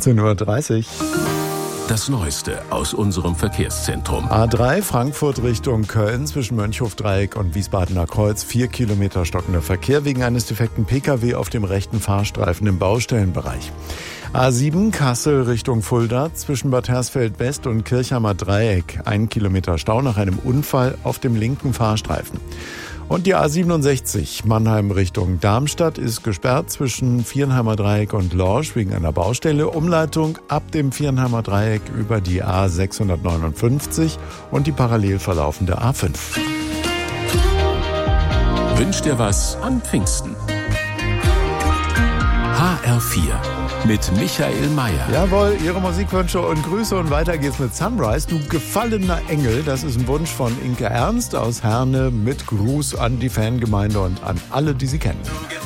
18:30 Uhr. Das Neueste aus unserem Verkehrszentrum. A3 Frankfurt Richtung Köln zwischen Mönchhofdreieck und Wiesbadener Kreuz. 4 Kilometer stockender Verkehr wegen eines defekten Pkw auf dem rechten Fahrstreifen im Baustellenbereich. A7 Kassel Richtung Fulda zwischen Bad Hersfeld West und Kirchheimer Dreieck. 1 Kilometer Stau nach einem Unfall auf dem linken Fahrstreifen. Und die A67 Mannheim Richtung Darmstadt ist gesperrt zwischen Viernheimer Dreieck und Lorsch wegen einer Baustelle. Umleitung ab dem Viernheimer Dreieck über die A659 und die parallel verlaufende A5. Wünscht dir was an Pfingsten? HR4 mit Michael Mayer. Jawohl, Ihre Musikwünsche und Grüße und weiter geht's mit Sunrise. Du gefallener Engel, das ist ein Wunsch von Inke Ernst aus Herne mit Gruß an die Fangemeinde und an alle, die sie kennen.